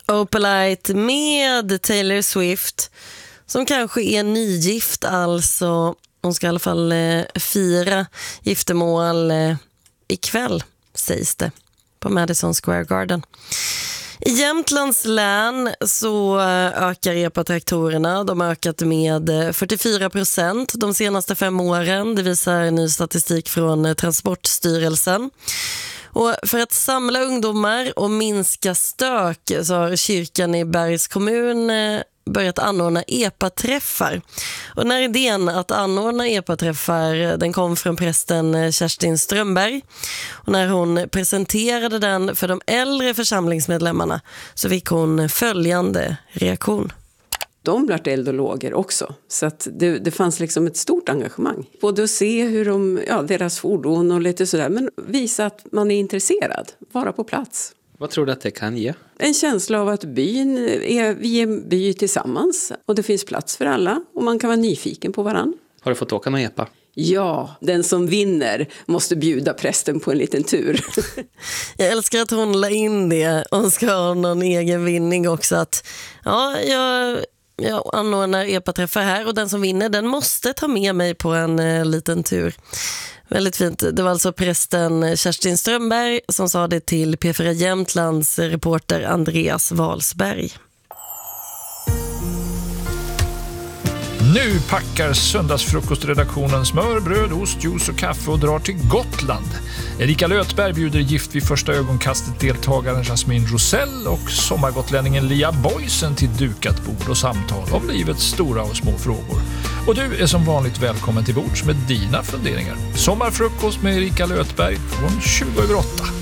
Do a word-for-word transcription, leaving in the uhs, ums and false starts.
Opalite med Taylor Swift, som kanske är nygift, alltså hon ska i alla fall eh, fira giftermål eh, ikväll, sägs det, på Madison Square Garden. I Jämtlands län så ökar epatraktorerna. De har ökat med fyrtiofyra procent de senaste fem åren. Det visar ny statistik från Transportstyrelsen. Och för att samla ungdomar och minska stök så har kyrkan i Bergs kommun börjat anordna epaträffar. Och när idén att anordna epaträffar, den kom från prästen Kerstin Strömberg. Och när hon presenterade den för de äldre församlingsmedlemmarna så fick hon följande reaktion. De blev eld och lågor också. Så att det, det fanns liksom ett stort engagemang. Både att se hur de, ja, deras fordon och lite sådär. Men visa att man är intresserad. Vara på plats. Vad tror du att det kan ge? En känsla av att byn är, vi är en by tillsammans. Och det finns plats för alla. Och man kan vara nyfiken på varann. Har du fått åka någon epa? Ja, den som vinner måste bjuda prästen på en liten tur. Jag älskar att hon la in det. Hon ska ha någon egen vinning också. Att, ja, jag... Jag anordnar epaträffar här och den som vinner, den måste ta med mig på en eh, liten tur. Väldigt fint. Det var alltså prästen Kerstin Strömberg som sa det till P fyra Jämtlands reporter Andreas Walsberg. Nu packar söndagsfrukostredaktionen smör, bröd, ost, juice och kaffe och drar till Gotland. Erika Lötberg bjuder gift vid första ögonkastet deltagaren Jasmin Rosell och sommargotlänningen Lia Boysen till dukat bord och samtal om livets stora och små frågor. Och du är som vanligt välkommen till bords med dina funderingar. Sommarfrukost med Erika Lötberg från tjugo över åtta.